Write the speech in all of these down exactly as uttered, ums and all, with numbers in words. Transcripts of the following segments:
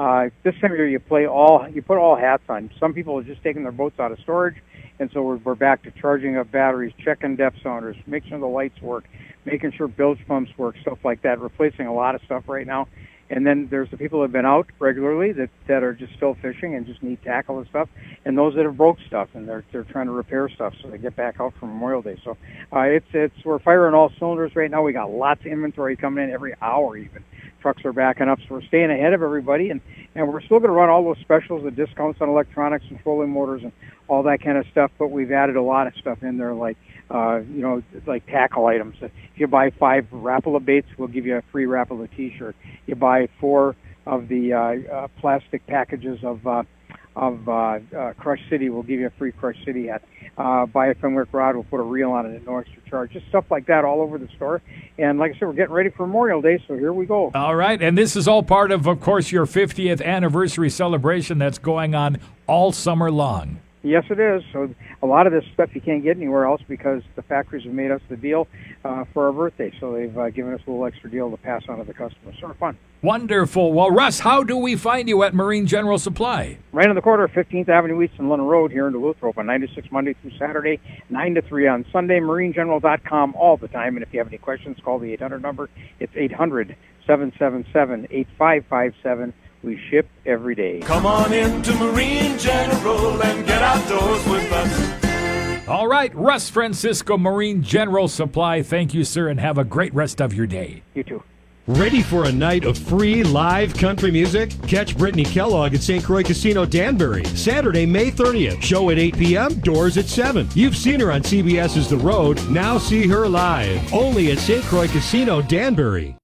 Uh, this time of year, you play all, you put all hats on. Some people are just taking their boats out of storage, and so we're, we're back to charging up batteries, checking depth sounders, making sure the lights work, making sure bilge pumps work, stuff like that, replacing a lot of stuff right now. And then there's the people that have been out regularly that, that are just still fishing and just need tackle and stuff, and those that have broke stuff and they're they're trying to repair stuff so they get back out for Memorial Day. So uh, it's it's we're firing all cylinders right now. We got lots of inventory coming in every hour even. Trucks are backing up, so we're staying ahead of everybody, and, and we're still going to run all those specials, the discounts on electronics and trolling motors and all that kind of stuff, but we've added a lot of stuff in there, like, uh, you know, like tackle items. If you buy five Rapala baits, we'll give you a free Rapala t-shirt. You buy four of the uh, uh, plastic packages of uh, of uh, uh, Crush City, we'll give you a free Crush City hat. Uh, buy a Fenwick rod, we'll put a reel on it at no extra charge. Just stuff like that all over the store. And like I said, we're getting ready for Memorial Day, so here we go. All right, and this is all part of, of course, your fiftieth anniversary celebration that's going on all summer long. Yes, it is. So a lot of this stuff you can't get anywhere else because the factories have made us the deal uh, for our birthday. So they've uh, given us a little extra deal to pass on to the customers. Sort of fun. Wonderful. Well, Russ, how do we find you at Marine General Supply? Right on the corner of fifteenth Avenue East and London Road here in Duluth. We're open nine to six Monday through Saturday, nine to three on Sunday. marine general dot com all the time. And if you have any questions, call the eight hundred number. It's eight hundred, seven seven seven, eight five five seven. We ship every day. Come on into Marine General and get outdoors with us. All right, Russ Francisco, Marine General Supply. Thank you, sir, and have a great rest of your day. You too. Ready for a night of free live country music? Catch Brittany Kellogg at Saint Croix Casino Danbury, Saturday, May thirtieth. Show at eight p.m., doors at seven. You've seen her on CBS's The Road. Now see her live. Only at Saint Croix Casino Danbury.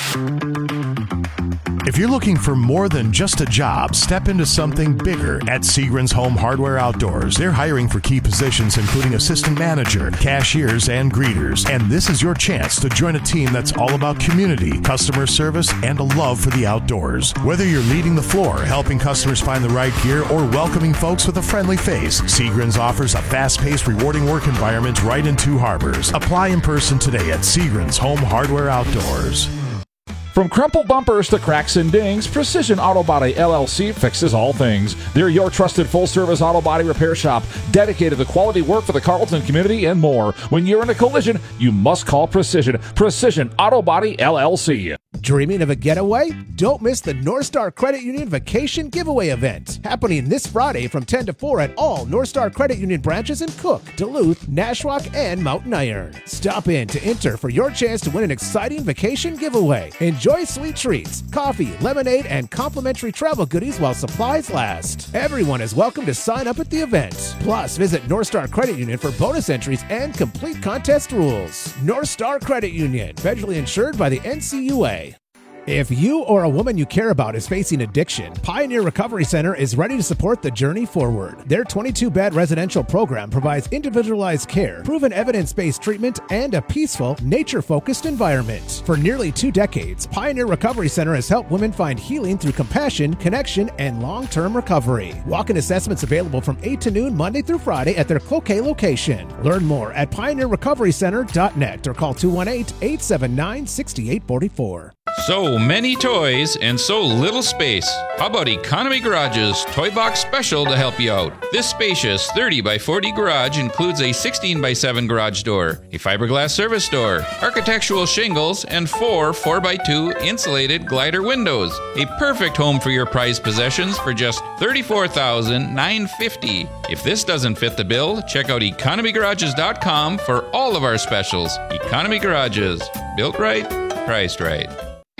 If you're looking for more than just a job, step into something bigger at Seagren's Home Hardware Outdoors. They're hiring for key positions including assistant manager, cashiers, and greeters. And this is your chance to join a team that's all about community, customer service, and a love for the outdoors. Whether you're leading the floor, helping customers find the right gear, or welcoming folks with a friendly face, Seagren's offers a fast-paced, rewarding work environment right in Two Harbors. Apply in person today at Seagren's Home Hardware Outdoors. From crumpled bumpers to cracks and dings, Precision Auto Body L L C fixes all things. They're your trusted full-service auto body repair shop, dedicated to quality work for the Carleton community and more. When you're in a collision, you must call Precision. Precision Auto Body L L C. Dreaming of a getaway? Don't miss the North Star Credit Union Vacation Giveaway event, happening this Friday from ten to four at all North Star Credit Union branches in Cook, Duluth, Nashwauk, and Mountain Iron. Stop in to enter for your chance to win an exciting vacation giveaway. Enjoy sweet treats, coffee, lemonade, and complimentary travel goodies while supplies last. Everyone is welcome to sign up at the event. Plus, visit North Star Credit Union for bonus entries and complete contest rules. North Star Credit Union, federally insured by the N C U A. If you or a woman you care about is facing addiction, Pioneer Recovery Center is ready to support the journey forward. Their twenty-two bed residential program provides individualized care, proven evidence-based treatment, and a peaceful, nature-focused environment. For nearly two decades, Pioneer Recovery Center has helped women find healing through compassion, connection, and long-term recovery. Walk-in assessments available from eight to noon Monday through Friday at their Cloquet location. Learn more at pioneer recovery center dot net or call two one eight, eight seven nine, six eight four four. So many toys and so little space. How about Economy Garage's Toy Box Special to help you out? This spacious thirty by forty garage includes a sixteen by seven garage door, a fiberglass service door, architectural shingles, and four four by two insulated glider windows. A perfect home for your prized possessions for just thirty-four thousand nine hundred fifty dollars. If this doesn't fit the bill, check out economy garages dot com for all of our specials. Economy Garages. Built right, priced right.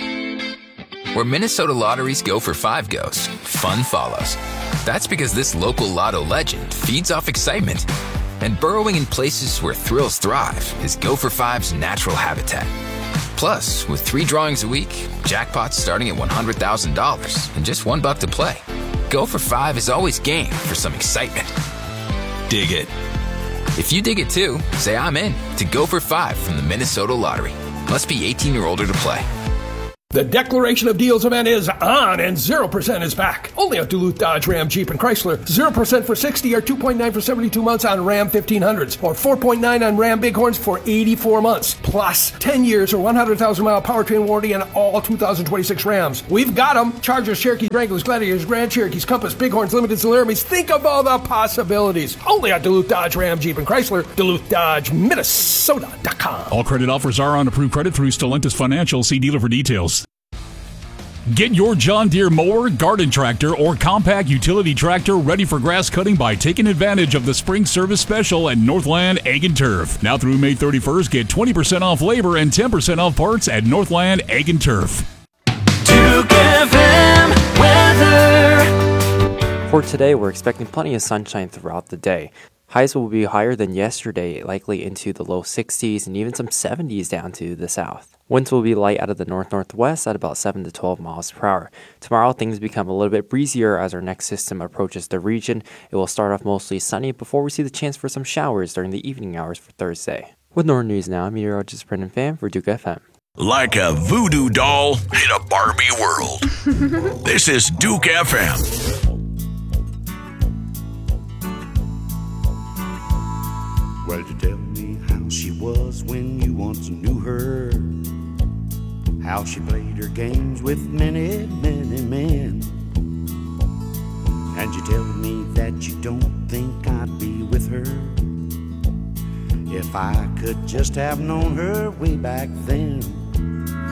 Where Minnesota lotteries go for five goes, fun follows. That's because this local lotto legend feeds off excitement. And burrowing in places where thrills thrive is Go for Five's natural habitat. Plus, with three drawings a week, jackpots starting at one hundred thousand dollars and just one buck to play. Go for Five is always game for some excitement. Dig it. If you dig it too, say I'm in to Go for Five from the Minnesota Lottery. Must be eighteen or older to play. The Declaration of Deals event is on, and zero percent is back. Only at Duluth Dodge, Ram, Jeep, and Chrysler. zero percent for sixty or two point nine for seventy-two months on Ram fifteen hundreds, or four point nine on Ram Bighorns for eighty-four months. Plus, ten years or one hundred thousand mile powertrain warranty on all two thousand twenty-six Rams. We've got them. Chargers, Cherokees, Wranglers, Gladiators, Grand Cherokees, Compass, Bighorns, Limiteds, and Laramies. Think of all the possibilities. Only at Duluth Dodge, Ram, Jeep, and Chrysler. Duluth Dodge, Minnesota dot com. All credit offers are on approved credit through Stellantis Financial. See dealer for details. Get your John Deere mower, garden tractor, or compact utility tractor ready for grass cutting by taking advantage of the spring service special at Northland Ag and Turf. Now through May thirty-first, get twenty percent off labor and ten percent off parts at Northland Ag and Turf. Duke F M weather. For today, we're expecting plenty of sunshine throughout the day. Highs will be higher than yesterday, likely into the low sixties and even some seventies down to the south. Winds will be light out of the north-northwest at about seven to twelve miles per hour. Tomorrow, things become a little bit breezier as our next system approaches the region. It will start off mostly sunny before we see the chance for some showers during the evening hours for Thursday. With Northern News Now, I'm meteorologist Brendan Pham for Duke F M. Like a voodoo doll in a Barbie world. This is Duke F M. Well, you tell me how she was when you once knew her, how she played her games with many, many men. And you tell me that you don't think I'd be with her if I could just have known her way back then.